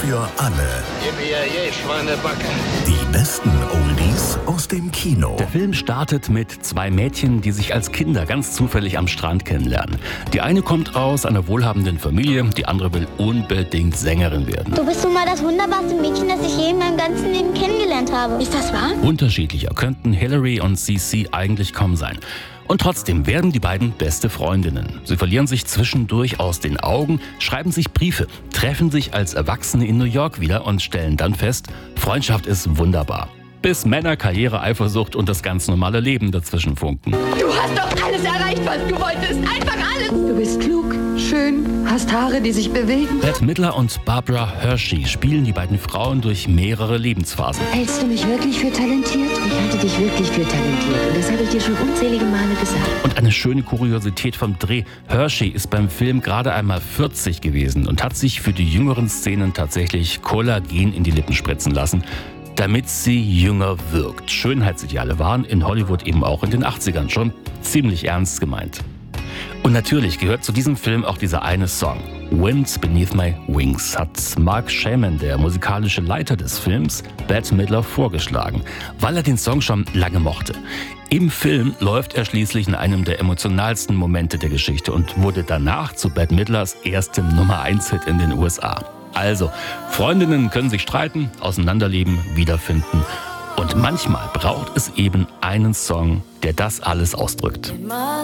für alle. Gib mir je, Schweinebacke. Die besten Oldies aus dem Kino. Der Film startet mit zwei Mädchen, die sich als Kinder ganz zufällig am Strand kennenlernen. Die eine kommt aus einer wohlhabenden Familie, die andere will unbedingt Sängerin werden. Du bist nun mal das wunderbarste Mädchen, das ich je in meinem ganzen Leben kennengelernt habe. Ist das wahr? Unterschiedlicher könnten Hillary und CC eigentlich kaum sein. Und trotzdem werden die beiden beste Freundinnen. Sie verlieren sich zwischendurch aus den Augen, schreiben sich Briefe, treffen sich als Erwachsene in New York wieder und stellen dann fest, Freundschaft ist wunderbar. Bis Männer, Karriere, Eifersucht und das ganz normale Leben dazwischen funken. Du hast doch alles erreicht, was du wolltest. Einfach alles. Du bist klug, schön, hast Haare, die sich bewegen. Bette Midler und Barbara Hershey spielen die beiden Frauen durch mehrere Lebensphasen. Hältst du mich wirklich für talentiert? Ich halte dich wirklich für talentiert. Und das habe ich dir schon unzählige Male gesagt. Und eine schöne Kuriosität vom Dreh. Hershey ist beim Film gerade einmal 40 gewesen und hat sich für die jüngeren Szenen tatsächlich Kollagen in die Lippen spritzen lassen, damit sie jünger wirkt. Schönheitsideale waren in Hollywood eben auch in den 80ern schon ziemlich ernst gemeint. Und natürlich gehört zu diesem Film auch dieser eine Song. Wind Beneath My Wings hat Mark Shaman, der musikalische Leiter des Films, Bette Midler vorgeschlagen, weil er den Song schon lange mochte. Im Film läuft er schließlich in einem der emotionalsten Momente der Geschichte und wurde danach zu Bette Midlers erstem Nummer-1-Hit in den USA. Also, Freundinnen können sich streiten, auseinanderleben, wiederfinden. Und manchmal braucht es eben einen Song, der das alles ausdrückt.